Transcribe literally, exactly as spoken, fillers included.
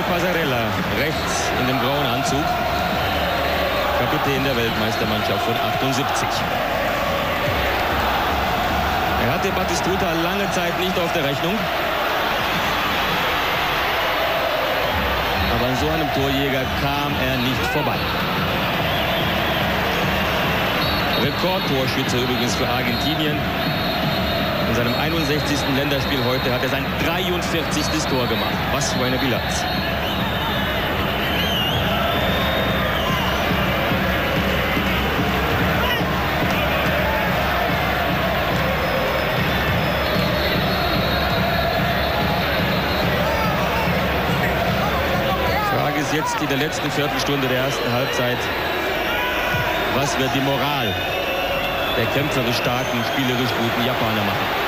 Passarella, rechts in dem grauen Anzug. Kapitän der Weltmeistermannschaft von achtundsiebzig. Er hatte Batistuta lange Zeit nicht auf der Rechnung. Aber an so einem Torjäger kam er nicht vorbei. Rekordtorschütze übrigens für Argentinien. In seinem einundsechzigsten Länderspiel heute hat er sein dreiundvierzigstes Tor gemacht. Was für eine Bilanz. Die Frage ist jetzt in der letzten Viertelstunde der ersten Halbzeit: Was wird die Moral der kämpferisch starken, spielerisch guten Japaner machen?